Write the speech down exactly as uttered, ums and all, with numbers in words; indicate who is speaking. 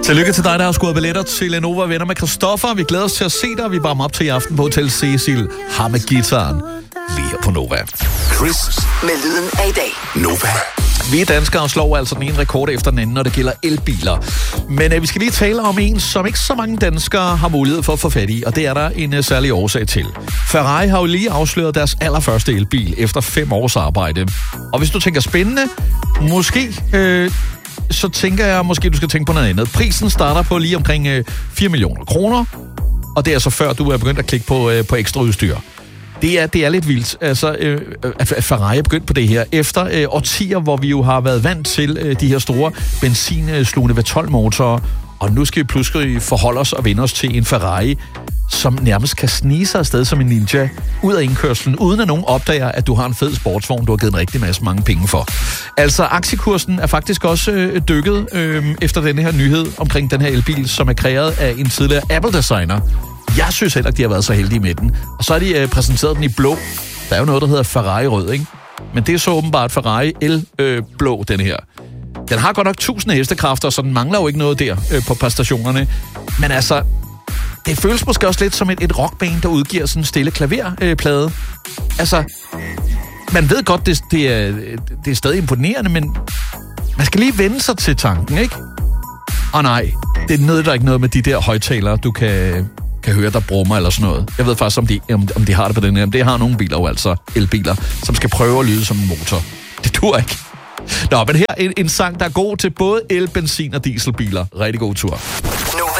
Speaker 1: Tillykke til dig, der har skudt billetter til Nova Venner med Christoffer. Vi glæder os til at se dig. Vi varmer op til i aften på Hotel Cecil. Har med guitaren lige her på Nova.
Speaker 2: Chris med lyden af i dag. Nova.
Speaker 1: Vi danskere slår altså den ene rekord efter den anden, når det gælder elbiler. Men øh, vi skal lige tale om en, som ikke så mange danskere har mulighed for at få fat i, og det er der en øh, særlig årsag til. Ferrari har jo lige afsløret deres allerførste elbil efter fem års arbejde. Og hvis du tænker spændende, måske... Øh, så tænker jeg måske, du skal tænke på noget andet. Prisen starter på lige omkring øh, fire millioner kroner, og det er så før, du er begyndt at klikke på, øh, på ekstra udstyr. Det er, det er lidt vildt, altså, øh, at Ferrari er begyndt på det her. Efter øh, årtier, hvor vi jo har været vant til øh, de her store benzinslugende V tolv-motorer, og nu skal vi pludselig forholde os og vende os til en Ferrari, som nærmest kan snige sig afsted som en ninja ud af indkørslen, uden at nogen opdager, at du har en fed sportsvogn, du har givet en rigtig masse mange penge for. Altså, aktiekursen er faktisk også øh, dykket øh, efter denne her nyhed omkring den her elbil, som er kreeret af en tidligere Apple-designer. Jeg synes heller ikke, de har været så heldige med den. Og så har de øh, præsenteret den i blå. Der er jo noget, der hedder Ferrari rød, ikke? Men det er så åbenbart Ferrari el-blå, øh, den her. Den har godt nok tusind hestekræfter, så den mangler jo ikke noget der øh, på præstationerne. Men altså, det føles måske også lidt som et, et rockband, der udgiver sådan en stille klaverplade. Øh, altså, man ved godt, det, det, er, det er stadig imponerende, men man skal lige vende sig til tanken, ikke? Og nej, det er noget, der er ikke noget med de der højtalere, du kan... kan høre, der brummer eller sådan noget. Jeg ved faktisk, om de, om, om de har det på den her. Det har nogle biler jo altså, elbiler, som skal prøve at lyde som en motor. Det dur ikke. Nå, men her en, en sang, der er god til både el, benzin og dieselbiler. Rigtig god tur.